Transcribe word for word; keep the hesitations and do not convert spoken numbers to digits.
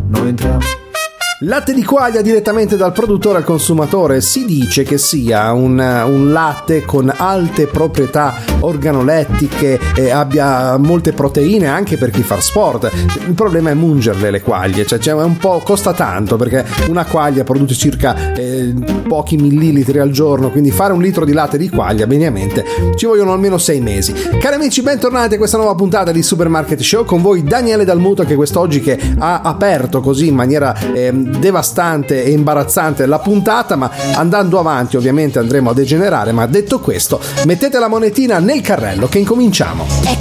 noi entriamo. Latte di quaglia direttamente dal produttore al consumatore. Si dice che sia un, un latte con alte proprietà organolettiche e abbia molte proteine anche per chi fa sport. Il problema è mungerle le quaglie, cioè, cioè un po' costa tanto, perché una quaglia produce circa eh, pochi millilitri al giorno, quindi fare un litro di latte di quaglia beniamente ci vogliono almeno sei mesi. Cari amici, bentornati a questa nuova puntata di Supermarket Show, con voi Daniele Dalmuto, che quest'oggi che ha aperto così in maniera eh, devastante e imbarazzante la puntata, ma andando avanti ovviamente andremo a degenerare. Ma detto questo, mettete la monetina nel carrello che incominciamo.